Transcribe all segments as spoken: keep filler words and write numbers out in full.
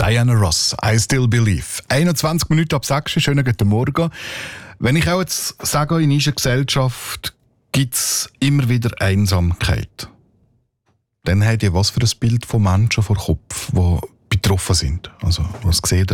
Diana Ross, I Still Believe. einundzwanzig Minuten ab sechs, schönen guten Morgen. Wenn ich auch jetzt sage, in unserer Gesellschaft gibt es immer wieder Einsamkeit, dann habt ihr was für ein Bild von Menschen vor Kopf, die betroffen sind? Also, was seht ihr?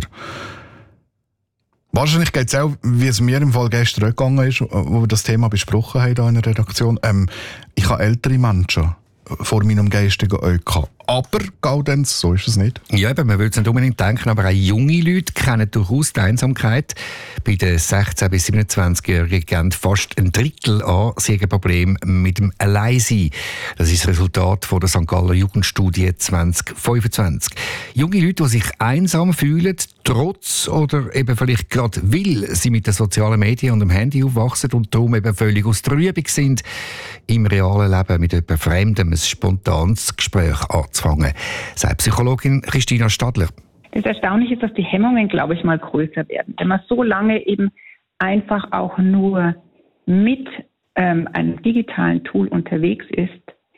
Wahrscheinlich geht es auch, wie es mir im Fall gestern gegangen ist, wo wir das Thema besprochen haben hier in der Redaktion. Ähm, ich habe ältere Menschen vor meinem geistigen Auge gehabt. Aber Gaudenz, so ist es nicht. Ja, eben, man würde es nicht unbedingt denken, aber auch junge Leute kennen durchaus die Einsamkeit. Bei den sechzehn- bis siebenundzwanzigjährigen geben fast ein Drittel an, sie haben ein Problem mit dem Alleinsein. Das ist das Resultat von der Sankt Galler Jugendstudie zwanzig fünfundzwanzig. Junge Leute, die sich einsam fühlen, trotz oder eben vielleicht gerade weil sie mit den sozialen Medien und dem Handy aufwachsen und darum eben völlig aus der Übung sind, im realen Leben mit jemandem Fremdem ein spontanes Gespräch anzufangen, sagt Psychologin Christina Stadler. Das Erstaunliche ist, dass die Hemmungen, glaube ich, mal größer werden. Wenn man so lange eben einfach auch nur mit ähm, einem digitalen Tool unterwegs ist,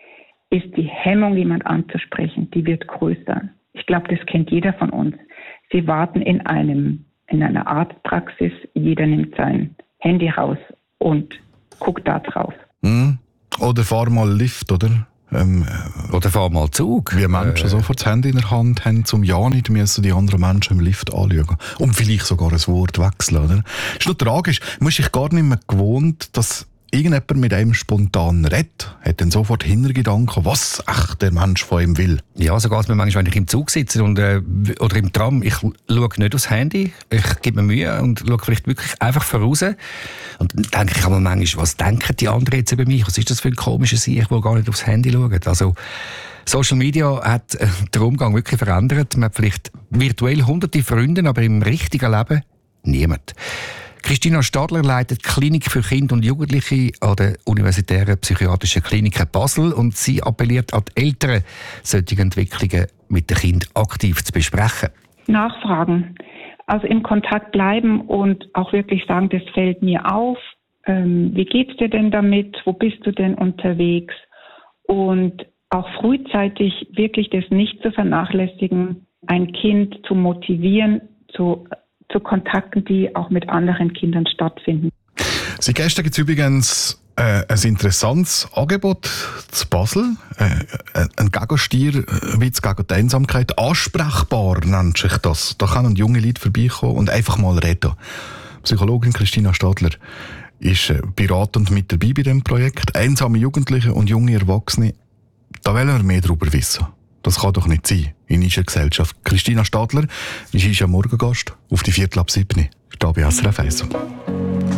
ist die Hemmung, jemand anzusprechen, die wird größer. Ich glaube, das kennt jeder von uns. Sie warten in einem in einer Arztpraxis, jeder nimmt sein Handy raus und guckt da drauf. Mhm. Oder fahr mal Lift, oder? Ähm, Oder fahr mal Zug. Wie Menschen äh. sofort das Handy in der Hand haben, zum ja nicht müssen die anderen Menschen im Lift anschauen. Und vielleicht sogar ein Wort wechseln, oder? Ist noch tragisch. Man ist sich gar nicht mehr gewohnt, dass irgendjemand mit einem spontan redet, hat dann sofort Hintergedanken, was echt der Mensch von ihm will. Ja, so geht es mir manchmal, wenn ich im Zug sitze und, äh, oder im Tram. Ich schaue nicht aufs Handy, ich gebe mir Mühe und schaue vielleicht wirklich einfach voraus. Und dann denke ich aber manchmal, was denken die anderen jetzt über mich? Was ist das für ein komischer Sieg, der gar nicht aufs Handy schaut? Also, Social Media hat äh, den Umgang wirklich verändert. Man hat vielleicht virtuell hunderte Freunde, aber im richtigen Leben niemand. Christina Stadler leitet die Klinik für Kinder und Jugendliche an der Universitären Psychiatrischen Klinik Basel und sie appelliert an die Eltern, solche Entwicklungen mit den Kindern aktiv zu besprechen. Nachfragen, also im Kontakt bleiben und auch wirklich sagen, das fällt mir auf. Ähm, wie geht's dir denn damit? Wo bist du denn unterwegs? Und auch frühzeitig wirklich das nicht zu vernachlässigen, ein Kind zu motivieren, zu zu Kontakten, die auch mit anderen Kindern stattfinden. Seit gestern gibt es übrigens äh, ein interessantes Angebot zu Basel. Äh, ein Gegensteuerwitz gegen die Einsamkeit. Ansprechbar nennt sich das. Da können junge Leute vorbeikommen und einfach mal reden. Psychologin Christina Stadler ist äh, beratend mit dabei bei diesem Projekt. Einsame Jugendliche und junge Erwachsene, da wollen wir mehr darüber wissen. Das kann doch nicht sein in unserer Gesellschaft. Christina Stadler ist unser Morgengast auf die Viertel ab sieben. Stehe bei S R F eins.